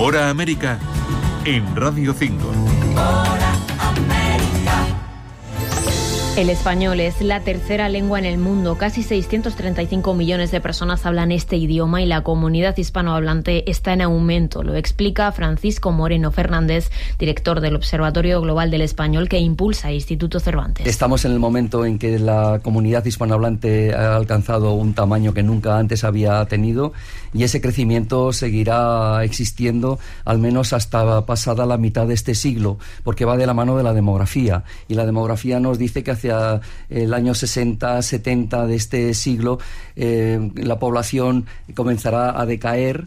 Hora América en Radio 5. El español es la tercera lengua en el mundo. Casi 635 millones de personas hablan este idioma y la comunidad hispanohablante está en aumento. Lo explica Francisco Moreno Fernández, director del Observatorio Global del Español que impulsa Instituto Cervantes. Estamos en el momento en que la comunidad hispanohablante ha alcanzado un tamaño que nunca antes había tenido y ese crecimiento seguirá existiendo al menos hasta pasada la mitad de este siglo, porque va de la mano de la demografía. Y la demografía nos dice que hacia el año 60, 70 de este siglo, la población comenzará a decaer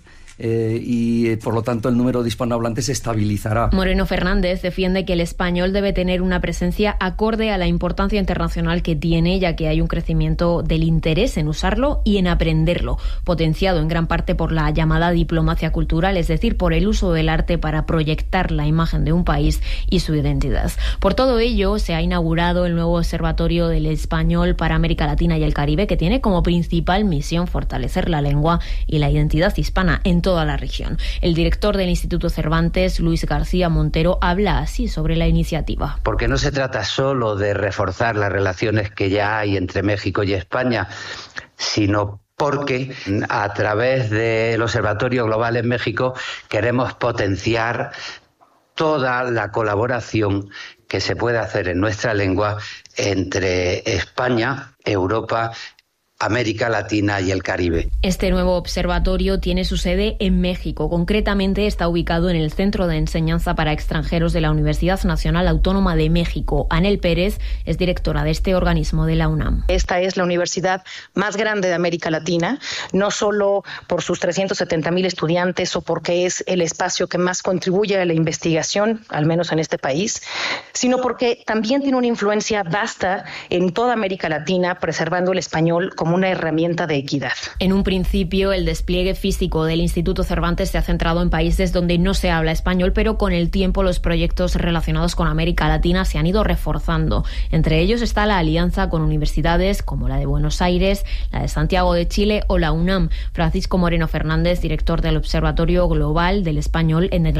y por lo tanto el número de hispanohablantes se estabilizará. Moreno Fernández defiende que el español debe tener una presencia acorde a la importancia internacional que tiene, ya que hay un crecimiento del interés en usarlo y en aprenderlo, potenciado en gran parte por la llamada diplomacia cultural, es decir, por el uso del arte para proyectar la imagen de un país y su identidad. Por todo ello, se ha inaugurado el nuevo Observatorio del Español para América Latina y el Caribe, que tiene como principal misión fortalecer la lengua y la identidad hispana en toda la región. El director del Instituto Cervantes, Luis García Montero, habla así sobre la iniciativa. Porque no se trata solo de reforzar las relaciones que ya hay entre México y España, sino porque a través del Observatorio Global en México queremos potenciar toda la colaboración que se puede hacer en nuestra lengua entre España, Europa, América Latina y el Caribe. Este nuevo observatorio tiene su sede en México. Concretamente está ubicado en el Centro de Enseñanza para Extranjeros de la Universidad Nacional Autónoma de México. Anel Pérez es directora de este organismo de la UNAM. Esta es la universidad más grande de América Latina, no solo por sus 370,000 estudiantes o porque es el espacio que más contribuye a la investigación, al menos en este país, sino porque también tiene una influencia vasta en toda América Latina, preservando el español como una herramienta de equidad. En un principio, el despliegue físico del Instituto Cervantes se ha centrado en países donde no se habla español, pero con el tiempo los proyectos relacionados con América Latina se han ido reforzando. Entre ellos está la alianza con universidades como la de Buenos Aires, la de Santiago de Chile o la UNAM. Francisco Moreno Fernández, director del Observatorio Global del Español en el